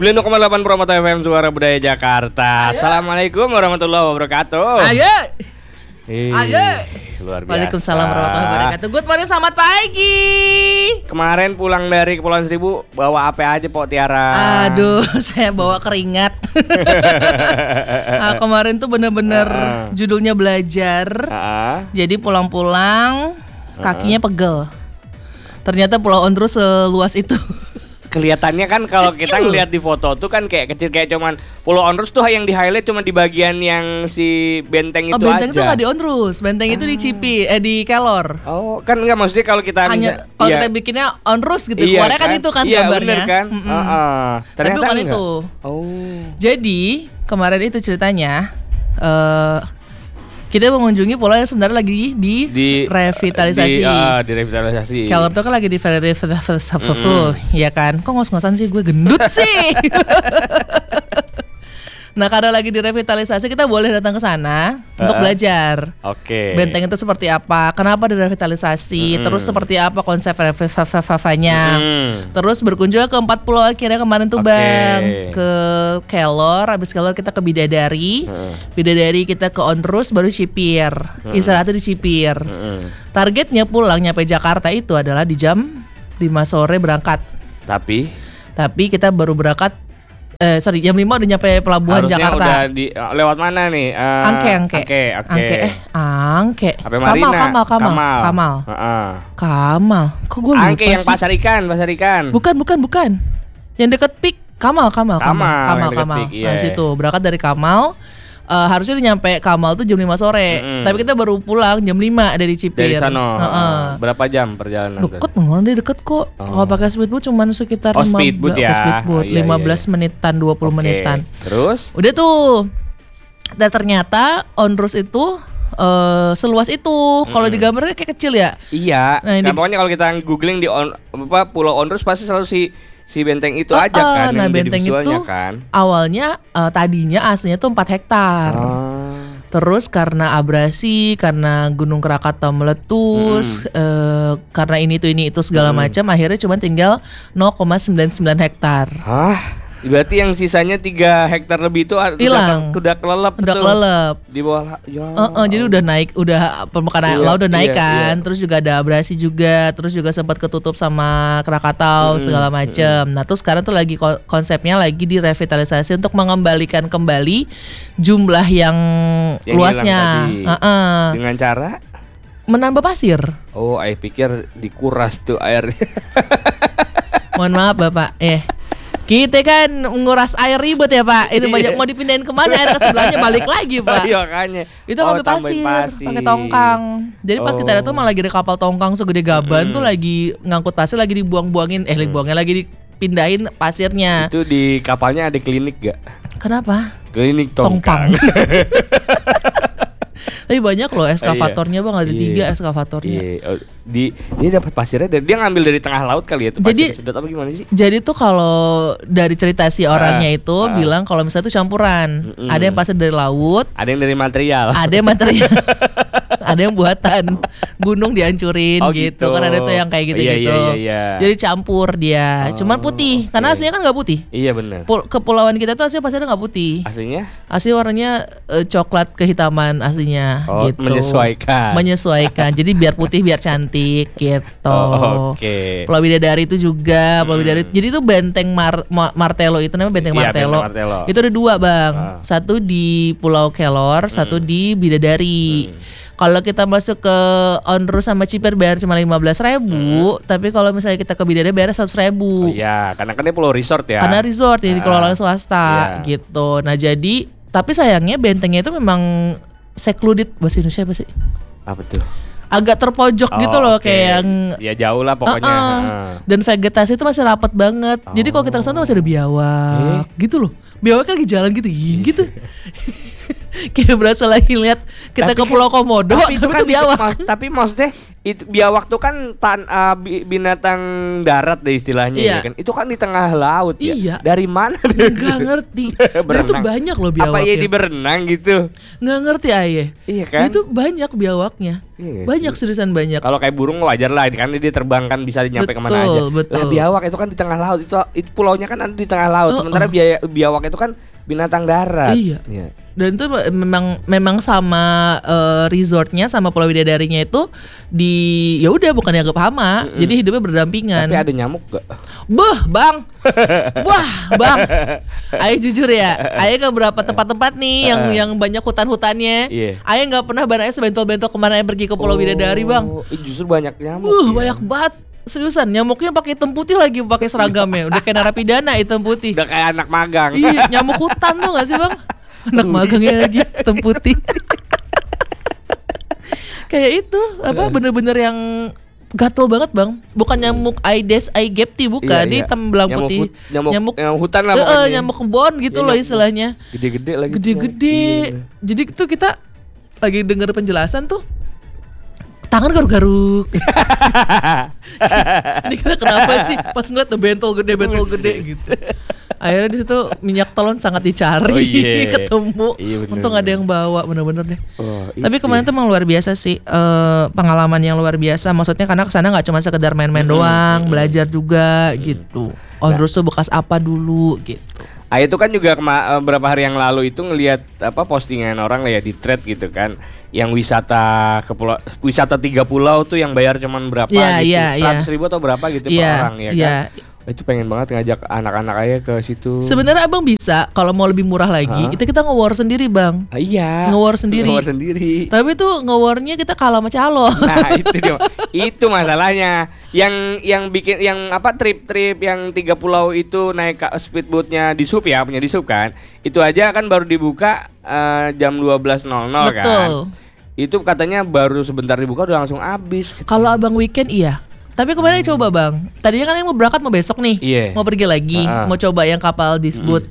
92,8 Promoto FM Suara Budaya Jakarta. Assalamualaikum warahmatullahi wabarakatuh. Ayo. Luar biasa. Waalaikumsalam warahmatullahi wabarakatuh. Good morning, selamat pagi. Kemarin pulang dari Kepulauan Seribu bawa apa aja Pok Tiara? Aduh, saya bawa keringat. Kemarin tuh bener-bener judulnya belajar. Jadi pulang-pulang kakinya pegel. Ternyata Pulau Ondrus seluas itu. Kelihatannya kan kalau kita ngelihat di foto tuh kan kayak kecil, kayak cuman Pulau Ondrus tuh yang di highlight cuma di bagian yang si benteng itu aja. Benteng itu nggak di Ondrus, benteng itu di Cipi, di Kelor. Oh, kan nggak, maksudnya kalau kita hanya kalau kita bikinnya Ondrus gitu, keluarnya kan itu kan gambarnya. Iya kan. Tapi bukan itu. Jadi kemarin itu ceritanya. Kita mengunjungi pulau yang sebenarnya lagi di revitalisasi. Di revitalisasi. Kelor tuh kan lagi di revitalisasi, ya kan? Kok ngos-ngosan sih, gue gendut sih. Nah, karena lagi di revitalisasi, kita boleh datang ke sana untuk belajar. Oke. Benteng itu seperti apa? Kenapa direvitalisasi? Terus seperti apa konsep revitalisasinya? Terus berkunjung ke 4 pulau akhirnya kemarin tuh Bang. Ke Kelor, habis Kelor kita ke Bidadari. Bidadari kita ke Ondrus, baru Cipir. Istirahatnya di Cipir. Targetnya pulang nyampe Jakarta itu adalah di jam 5 sore berangkat. Tapi kita baru berangkat jam 5 udah nyampe pelabuhan harusnya Jakarta. Udah lewat mana nih? Angke. Kamal. Kok gue lupa Angke yang sih? pasar ikan. Bukan. Yang deket Pik. Kamal. Iya. Nah, situ berangkat dari Kamal. Harusnya udah nyampe Kamal tuh jam 5 sore. Tapi kita baru pulang jam 5 dari Cipir. Dari sana. Berapa jam perjalanan? Deket kok. Kalau pakai speedboat cuman sekitar 15 speedboat ya. Speedboat, 15 menitan, 20 menitan. Terus? Udah tuh. Dan ternyata Ondrus itu seluas itu. Kalau di gambarnya kayak kecil ya. Iya. Nah, pokoknya kalau kita googling di Pulau Ondrus pasti selalu si benteng itu aja kan. Nah, benteng itu kan. awalnya tadinya aslinya tuh 4 hektar. Terus karena abrasi, karena Gunung Krakatau meletus, karena ini itu segala macam, akhirnya cuma tinggal 0,99 hektar. Berarti yang sisanya 3 hektar lebih itu hilang, udah kelelep di bawah. Jadi udah naik, udah permukaan laut udah naik kan. Terus juga ada abrasi juga, terus juga sempat ketutup sama Krakatau segala macam. Nah, terus sekarang tuh lagi konsepnya lagi direvitalisasi untuk mengembalikan kembali jumlah yang luasnya. Dengan cara menambah pasir. Oh, saya pikir dikuras tuh airnya. Mohon maaf Bapak. Kita kan nguras air ribet ya Pak. Itu banyak mau dipindahin kemana, air ke sebelahnya balik lagi Pak. Iya makanya. Itu ngambil pasir pakai tongkang. Jadi pas kita datang malah lagi ada kapal tongkang segede gaban tuh lagi ngangkut pasir, lagi dibuangin lagi dipindahin pasirnya. Itu di kapalnya ada klinik gak? Kenapa? Klinik tongkang. Tapi banyak loh eskavatornya Bang, ada 3 eskavatornya. Dia dapat pasirnya dia ngambil dari tengah laut kali ya, itu pasir sedot apa gimana sih? Jadi tuh kalau dari cerita si orangnya itu bilang kalau misalnya itu campuran. Ada yang pasir dari laut, ada yang dari material. Ada yang buatan gunung dihancurin gitu. Kan ada tuh yang kayak gitu-gitu. Iya. Jadi campur dia. Cuman putih, karena aslinya kan enggak putih. Iya benar. Kepulauan kita tuh aslinya pasirnya enggak putih. Asli warnanya coklat kehitaman aslinya gitu. Menyesuaikan. Jadi biar putih biar cantik gitu. Pulau Bidadari itu juga, jadi itu benteng Martelo itu namanya benteng Martelo. Itu ada 2 Bang. Satu di Pulau Kelor, satu di Bidadari. Kalau kita masuk ke Ondrus sama Cipir bayar cuma 15.000, tapi kalau misalnya kita ke Bidadari bayar 100.000. Iya, karena kan dia pulau resort ya. Karena resort yang dikelola swasta gitu. Nah, jadi tapi sayangnya bentengnya itu memang secluded, bahasa Indonesia apa sih? Apa tuh? Agak terpojok gitu loh, kayak yang ya jauh lah pokoknya. Dan vegetasi itu masih rapat banget. Jadi kalau kita kesana masih ada biawak gitu loh. Biawak kan lagi jalan gitu. Kayak berasa lagi lihat kita ke Pulau Komodo, tapi itu kan biawak. Tapi maksudnya itu biawak tuh kan binatang darat deh istilahnya ya kan. Itu kan di tengah laut ya. Iya. Dari mana? Nggak ngerti. Dan itu banyak loh biawaknya. Apa iya di berenang gitu? Nggak ngerti Aye. Iya kan? Itu banyak biawaknya. Iya, banyak seriusan banyak. Kalau kayak burung wajar lah, kan dia terbang kan bisa nyampe kemana aja. Betul. Nah, biawak itu kan di tengah laut, itu pulaunya kan ada di tengah laut. Sementara biawak itu kan binatang darat. Iya. Dan itu memang sama resortnya sama Pulau Bidadarinya itu ya udah bukan dianggap hama, jadi hidupnya berdampingan. Tapi ada nyamuk gak? Bang. Wah, Bang. Ayo jujur ya, Ayo ke beberapa tempat-tempat nih yang banyak hutan-hutannya. Ayo nggak pernah barangnya sebentol-bentol kemana pergi ke Pulau Bidadari, Bang. Justru banyak nyamuk. Banyak banget. Seriusan, nyamuknya pakai hitam putih lagi, pakai seragamnya. Udah kayak narapidana hitam putih. Udah kayak anak magang. Iya, nyamuk hutan tuh gak sih, Bang? Anak magangnya lagi hitam putih. Kayak itu, bener-bener yang gatel banget, Bang. Bukan nyamuk Aedes aegypti, bukan. Dia hitam belang putih. Nyamuk hutan lah pokoknya. Nyamuk kebon gitu loh istilahnya. Gede-gede lagi. Gede-gede. Jadi tuh kita lagi denger penjelasan tuh, tangan garuk-garuk. Ini kenapa sih? Pas ngeliat bentol gede gitu. Akhirnya di situ minyak telon sangat dicari, ketemu. Untung ada yang bawa, bener-bener deh. Tapi kemarin tuh emang luar biasa sih, pengalaman yang luar biasa. Maksudnya karena kesana nggak cuma sekedar main-main doang, belajar juga gitu. Ondros tuh bekas apa dulu gitu. Itu kan juga beberapa hari yang lalu itu ngelihat postingan orang lah ya di thread gitu kan. Yang wisata 3 pulau tuh yang bayar cuman berapa gitu, 100.000 atau berapa gitu per orang ya kan. Itu pengen banget ngajak anak-anak aja ke situ. Sebenarnya Abang bisa kalau mau lebih murah lagi, itu kita nge-war sendiri, Bang. Iya. Nge-war sendiri. Tapi tuh nge-warnya kita kalah sama calo. Nah, itu dia. Itu masalahnya. Yang bikin trip yang 3 pulau itu naik speedboatnya di SUP ya, punya di SUP kan. Itu aja kan baru dibuka jam 12.00 kan. Betul. Itu katanya baru sebentar dibuka udah langsung habis. Kalau Abang weekend iya. Tapi kemarin coba, Bang. Tadinya kan yang mau berangkat mau besok nih. Mau pergi lagi, mau coba yang kapal disebut.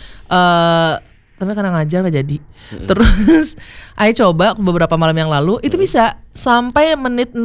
Tapi karena ngajar gak jadi. Terus Ayo coba beberapa malam yang lalu, itu bisa sampai menit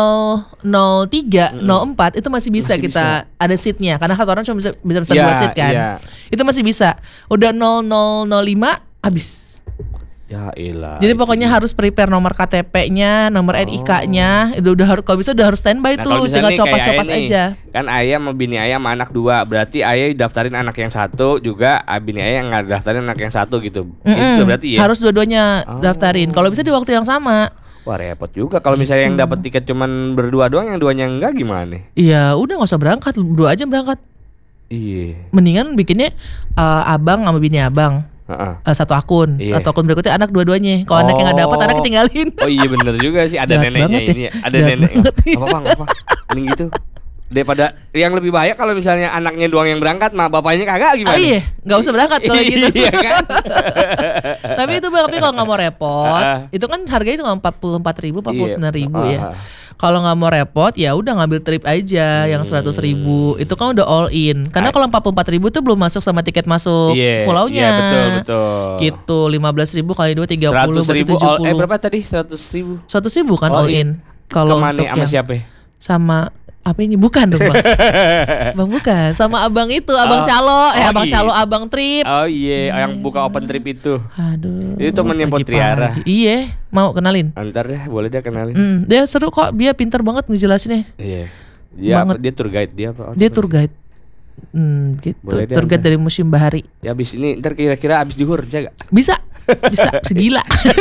00:03, 04 itu masih bisa kita ada seatnya. Karena satu orang cuma bisa pesan 2 seat kan. Itu masih bisa. Udah 00:05 habis. Ya elah. Jadi pokoknya harus prepare nomor KTP-nya, nomor NIK-nya. Itu udah harus, kalau bisa udah harus standby tuh, tinggal copas-copas aja. Kan Ayah sama bini Ayah sama anak 2. Berarti Ayah daftarin anak yang 1 juga, bini Ayah enggak daftarin anak yang 1 gitu. Itu berarti ya. Harus dua-duanya daftarin. Kalau bisa di waktu yang sama. Wah repot juga kalau misalnya yang dapat tiket cuman berdua doang, yang 2-nya enggak gimana? Iya, udah enggak usah berangkat, berdua aja berangkat. Iya. Mendingan bikinnya abang sama bini abang. Satu akun, satu akun berikutnya anak dua-duanya. Kalau anaknya nggak dapat, anaknya tinggalin. Oh iya bener juga sih, ada neneknya ini, ada nenek. Apa? Mending gitu. Daripada yang lebih bahaya kalau misalnya anaknya doang yang berangkat, bapaknya kagak gimana? Iya, nggak usah berangkat kalau gitu. Iya kan? Tapi itu Bang, kalau nggak mau repot, itu kan harganya cuma 44.000, 49.000 ya. Kalau nggak mau repot, ya udah ngambil trip aja yang 100.000. Itu kan udah all in. Karena kalau 44.000 itu belum masuk sama tiket masuk pulaunya. Iya betul. Gitu, 15.000 kali 2 30 berarti 70. Berapa tadi? 100.000. 100.000 kan all in. Kalau untuk sama siapa? Sama apa ini? Bukan dong, Bang. Bang bukan. Sama abang itu, abang calo. Abang calo, abang trip. Oh iya, yang buka open trip itu. Aduh. Itu temennya Potriara. Iya, mau kenalin? Antar deh, boleh dia kenalin. Dia seru kok, dia pintar banget ngejelasinnya. Iya. Dia tour guide dia apa? Dia tour guide. Gitu. Tour guide dari Museum Bahari. Ya abis ini ntar kira-kira abis zuhur bisa gak? Bisa segila.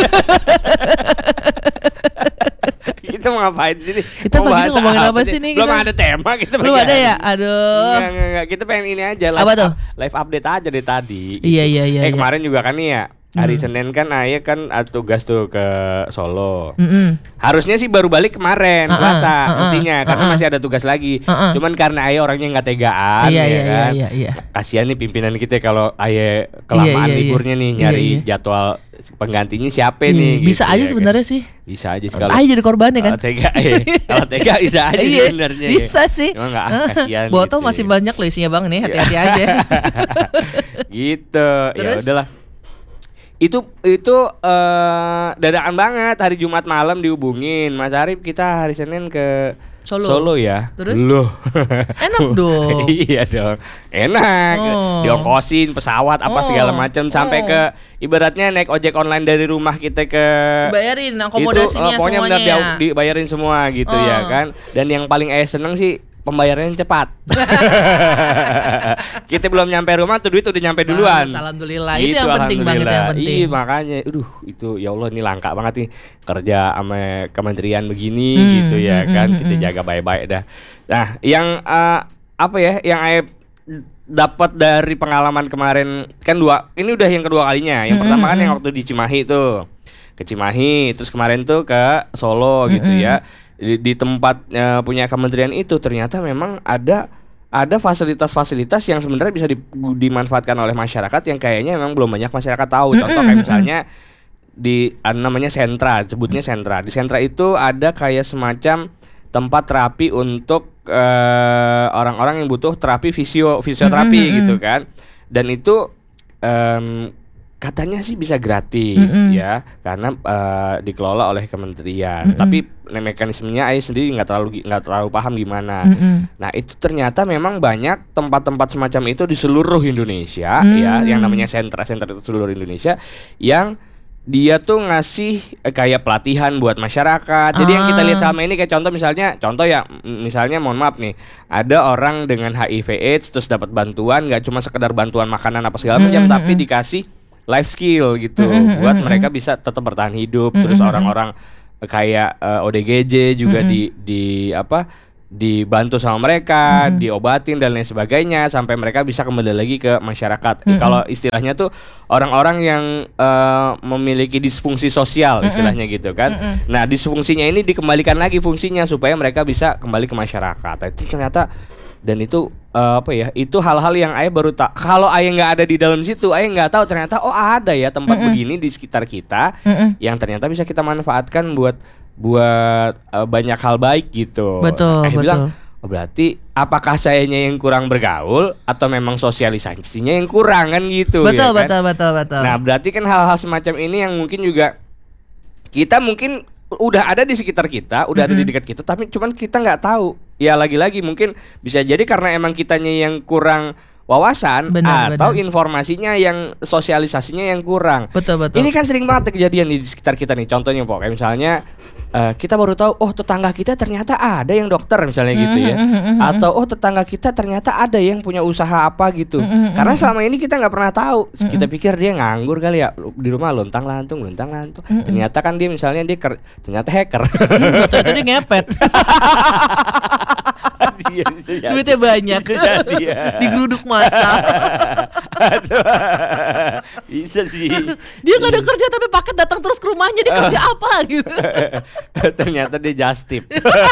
Kita mau ngapain sih nih? Kita pagi ngomongin apa sih nih? Belum ada tema kita. Belum ada ya? Aduh. Enggak. Kita pengen ini aja. Apa tuh? Live update aja deh tadi. Iya. Kemarin juga kan nih ya. Hari Senin kan Ayah kan tugas tuh ke Solo. Harusnya sih baru balik kemarin Selasa mestinya karena masih ada tugas lagi. Cuman karena Ayah orangnya nggak tegaan kan. Kasihan nih pimpinan kita kalau Ayah kelamaan liburnya nih nyari jadwal penggantinya siapa nih. Bisa aja sebenarnya sih. Bisa aja sih kalau Ayah jadi korbannya kan. Kalau tega bisa aja sebenarnya. Bisa sih. Emang kasihan. Botol gitu. masih banyak loh isinya Bang nih, hati-hati aja. Gitu. Ya udahlah. Itu dadakan banget, hari Jumat malam dihubungin, Mas Arif kita hari Senin ke Solo ya. Terus? Loh. Enak dong. Iya dong. Enak. Diongkosin pesawat apa segala macam sampai ke ibaratnya naik ojek online dari rumah kita ke bayarin akomodasinya pokoknya semuanya. Benar dibayarin semua gitu ya kan. Dan yang paling seneng sih pembayarannya cepat. Kita belum nyampe rumah tuh duit udah nyampe duluan. Alhamdulillah. Itu yang penting banget, yang penting. Iya makanya itu ya Allah ini langka banget nih kerja sama kementerian begini gitu ya kan. Kita jaga baik-baik dah. Nah, yang apa ya yang dapat dari pengalaman kemarin kan ini udah yang kedua kalinya. Yang pertama kan yang waktu di Cimahi tuh. Ke Cimahi, terus kemarin tuh ke Solo gitu ya. Di tempat punya kementerian itu ternyata memang ada fasilitas-fasilitas yang sebenarnya bisa dimanfaatkan oleh masyarakat yang kayaknya memang belum banyak masyarakat tahu. Contoh kayak misalnya namanya sentra, sebutnya sentra. Di sentra itu ada kayak semacam tempat terapi untuk orang-orang yang butuh terapi fisioterapi gitu kan. Dan itu katanya sih bisa gratis ya karena dikelola oleh kementerian. Tapi mekanismenya Ayah sendiri nggak terlalu paham gimana. Nah itu ternyata memang banyak tempat-tempat semacam itu di seluruh Indonesia ya, yang namanya sentra itu seluruh Indonesia yang dia tuh ngasih kayak pelatihan buat masyarakat. Jadi yang kita lihat sama ini kayak misalnya mohon maaf nih, ada orang dengan HIV/AIDS terus dapat bantuan, nggak cuma sekedar bantuan makanan apa segala macam, tapi dikasih life skill gitu buat mereka bisa tetap bertahan hidup. Terus orang-orang kayak ODGJ juga dibantu sama mereka, diobatin dan lain sebagainya sampai mereka bisa kembali lagi ke masyarakat. Kalau istilahnya tuh orang-orang yang memiliki disfungsi sosial istilahnya gitu kan. Nah, disfungsinya ini dikembalikan lagi fungsinya supaya mereka bisa kembali ke masyarakat. Itu ternyata dan itu itu hal-hal yang Ayah baru tahu. Kalau Ayah nggak ada di dalam situ, Ayah nggak tahu ternyata ada ya tempat begini di sekitar kita yang ternyata bisa kita manfaatkan buat banyak hal baik gitu. Betul. Bilang, berarti apakah sayanya yang kurang bergaul atau memang sosialisasinya yang kurang kan gitu. Betul. Nah, berarti kan hal-hal semacam ini yang mungkin juga kita mungkin udah ada di sekitar kita, udah ada di dekat kita, tapi cuman kita nggak tahu. Ya lagi-lagi mungkin bisa jadi karena emang kitanya yang kurang wawasan atau informasinya yang sosialisasinya yang kurang. Betul. Ini kan sering banget kejadian di sekitar kita nih. Contohnya kayak misalnya kita baru tahu tetangga kita ternyata ada yang dokter misalnya gitu ya. Atau tetangga kita ternyata ada yang punya usaha apa gitu. Karena selama ini kita nggak pernah tahu. Kita pikir dia nganggur kali ya di rumah lontang-lantung. Ternyata kan dia misalnya ternyata hacker. Ternyata dia ngepet. Duitnya banyak. Digeruduk masa. Bisa sih. Dia gak ada kerja tapi paket datang terus ke rumahnya. Dia kerja apa gitu. Ternyata dia just tip.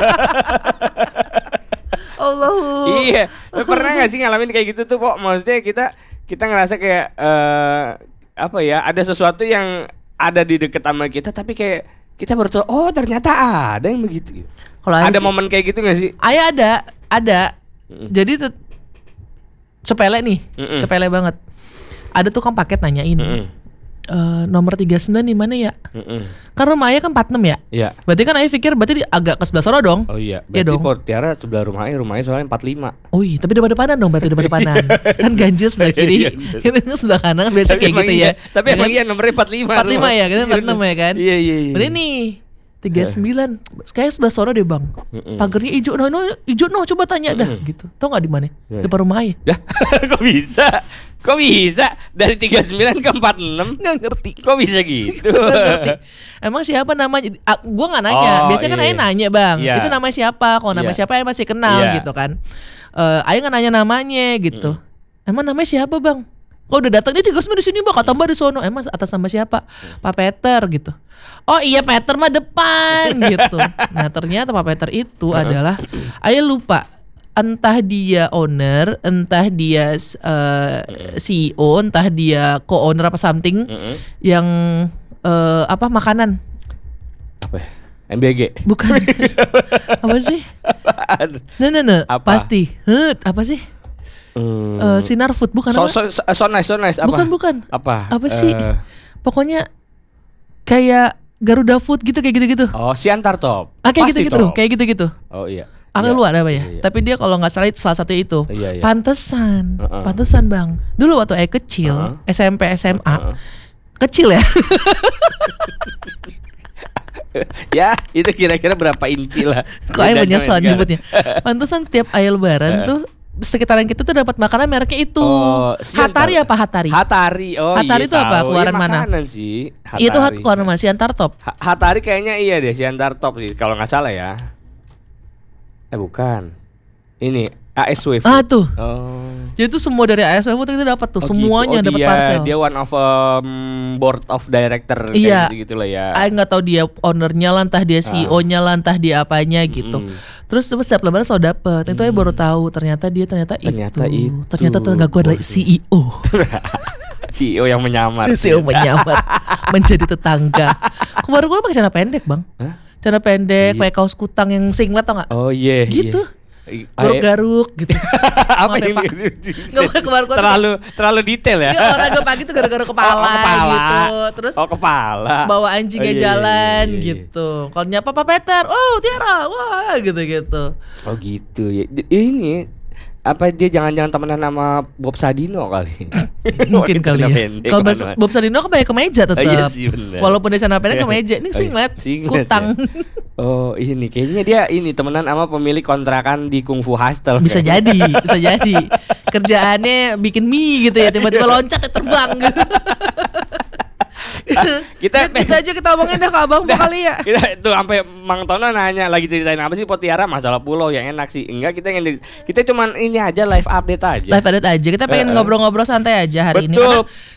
Allahu. Iya. Pernah gak sih ngalamin kayak gitu tuh Pok? Maksudnya kita ngerasa kayak ada sesuatu yang ada di dekat sama kita tapi kayak kita baru tahu ternyata ada yang begitu. Kalau ada momen kayak gitu gak sih? Ayah ada. Jadi sepele nih, sepele banget. Ada tuh kan paket nanyain nomor 39 di mana ya? Karena rumah Ayah kan 46 ya? Iya. Berarti kan Ayah pikir berarti agak ke sebelah sono dong? Oh iya. Berarti Tiara sebelah rumahnya soalnya 45. Oh iya, tapi depan-depanan dong, berarti depan-depanan. Kan ganjil sebelah kiri, kita sebelah kanan biasa kayak gitu ya. Tapi emang iya nomornya 45. 45 ya, kita 46 ya kan? Iya. Berarti nih 39 kayak sebelah sono deh bang. Pagarnya hijau, hijau coba tanya dah gitu. Tau nggak di mana? Depan rumah Ayah. Kok bisa dari 39 ke 46? Nggak ngerti. Kok bisa gitu? Emang siapa namanya? Gua nggak nanya. Biasanya kan Ayah nanya bang. Itu namanya siapa? Kalau namanya siapa Ayah masih kenal gitu kan. Ayah nggak nanya namanya gitu. Emang namanya siapa bang? Kok udah datang dia 39 di sini bang, kata mbak di sono. Emang atas nama siapa? Pak Peter gitu. Oh iya Peter mah depan gitu. Nah ternyata Pak Peter itu adalah Ayah lupa. Entah dia owner, entah dia CEO, entah dia co-owner apa something yang makanan. Apa ya? MBG. Bukan. Apa sih? No. Pasti. Apa sih? Sinar Food bukan apa? So nice apa? Bukan. Apa? Apa sih? Pokoknya kayak Garuda Food gitu, kayak gitu-gitu. Oh, Siantar Top. Kayak gitu-gitu, kayak gitu-gitu. Oh iya. Lu ada apa ya? Iya. Tapi dia kalau nggak salah itu salah satu itu. Iya. Pantesan Bang. Dulu waktu Ayah kecil, SMP, SMA, kecil ya. Ya, itu kira-kira berapa inci lah. Kok Ayah menyesal nyebutnya. Pantesan tiap Ayah lebaran tuh sekitaran kita tuh dapat makanan mereknya itu. Hatari apa Hatari? Hatari. Oh, Hatari itu apa? Keluaran mana? Sih. Itu keluaran mana? Siantar Top. Hatari kayaknya iya deh, Siantar Top sih kalau nggak salah ya. Bukan. Ini ASW. Tuh. Oh. Jadi itu semua dari ASW itu kita dapat tuh, semuanya gitu. dapat parcel. Dia one of board of director kayak gitu lah ya. Ayah nggak tahu dia ownernya lah, entah dia CEO-nya lah, entah dia apanya gitu. Terus setiap lebaran selalu dapet. Itu Ayah baru tahu ternyata itu. Ternyata tetangga gue adalah CEO. CEO yang menyamar. CEO menyamar menjadi tetangga. Kemarin gue pakai celana pendek, Bang. Celana pendek, pakai kaos kutang yang singlet tau nggak? Oh iya. Gitu. Garuk-garuk gitu. Apa ini? Terlalu detail ya. Iya, olahraga pagi tuh garuk-garuk kepala gitu. Terus kepala. Bawa anjingnya jalan gitu. Kalau nyapa Pak Peter, Tiara, wah gitu-gitu. Oh gitu ya. Ini apa dia jangan-jangan temenan sama Bob Sadino kali? Mungkin kali ya. Kalau Bob Sadino kan pakai kemeja tetap. Iya sih, walaupun dia celana pendek kemeja. Ini singlet kutang. Ya. Oh ini kayaknya dia temenan sama pemilik kontrakan di Kung Fu Hostel. Bisa jadi. Kerjaannya bikin mie gitu ya, tiba-tiba loncat terbang gitu. kita aja kita omongin dah ke abang kali ya. Kita tuh sampai Mang Tono nanya lagi ceritain apa sih Potiara, masalah pulau yang enak sih. Enggak, kita cuman ini aja live update aja. Kita pengen ngobrol-ngobrol santai aja hari ini. Karena